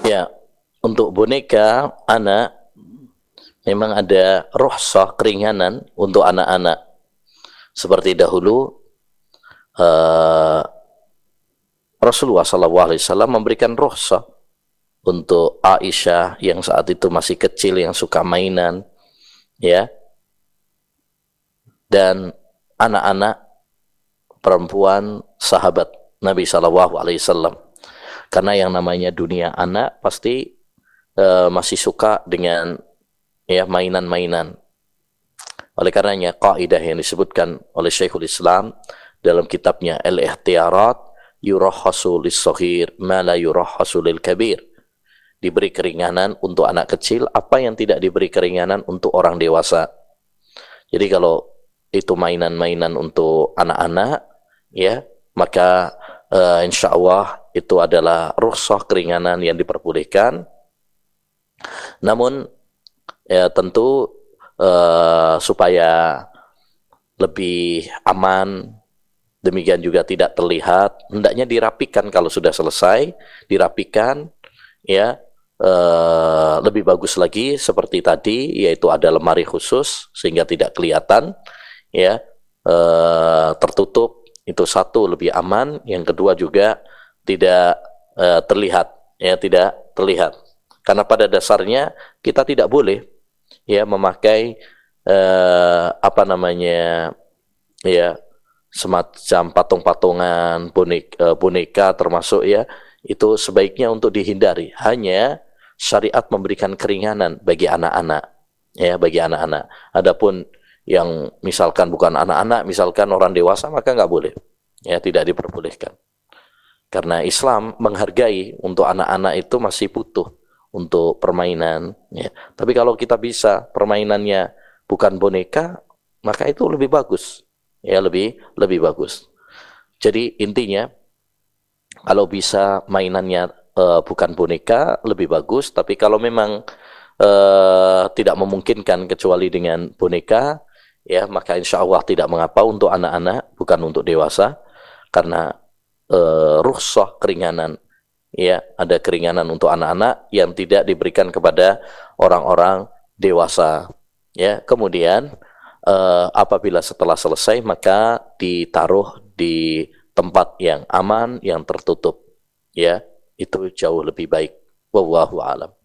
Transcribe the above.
Ya, untuk boneka anak memang ada rukhsah keringanan untuk anak-anak. Seperti dahulu uh, Rasulullah SAW memberikan rukhsah untuk Aisyah yang saat itu masih kecil yang suka mainan, ya, dan anak-anak perempuan sahabat Nabi SAW. Karena yang namanya dunia anak pasti masih suka dengan ya mainan-mainan. Oleh karenanya kaidah yang disebutkan oleh Syekhul Islam dalam kitabnya Al-Ihtiyarat, yurahhasu lis-shaghir ma la yurahhasu lil-kabir. Diberi keringanan untuk anak kecil apa yang tidak diberi keringanan untuk orang dewasa. Jadi kalau itu mainan-mainan untuk anak-anak, ya, maka insya Allah itu adalah rukhsah keringanan yang diperbolehkan. Namun ya tentu supaya lebih aman, demikian juga tidak terlihat, hendaknya dirapikan. Kalau sudah selesai dirapikan, ya, lebih bagus lagi seperti tadi, yaitu ada lemari khusus sehingga tidak kelihatan, ya, tertutup. Itu satu, lebih aman. Yang kedua juga tidak terlihat, ya, tidak terlihat. Karena pada dasarnya kita tidak boleh, ya, memakai apa namanya, ya, semacam patung-patungan boneka termasuk, ya, itu sebaiknya untuk dihindari. Hanya syariat memberikan keringanan bagi anak-anak, ya, bagi anak-anak. Adapun yang misalkan bukan anak-anak, misalkan orang dewasa, maka nggak boleh, ya, tidak diperbolehkan. Karena Islam menghargai untuk anak-anak itu masih butuh untuk permainan, ya. Tapi kalau kita bisa permainannya bukan boneka, maka itu lebih bagus, ya, lebih bagus. Jadi intinya kalau bisa mainannya bukan boneka lebih bagus. Tapi kalau memang tidak memungkinkan kecuali dengan boneka, ya, maka insya Allah tidak mengapa untuk anak-anak, bukan untuk dewasa. Karena rukhsah keringanan, ya, ada keringanan untuk anak-anak yang tidak diberikan kepada orang-orang dewasa, ya. Kemudian apabila setelah selesai maka ditaruh di tempat yang aman, yang tertutup, ya, itu jauh lebih baik. Wallahu a'lam.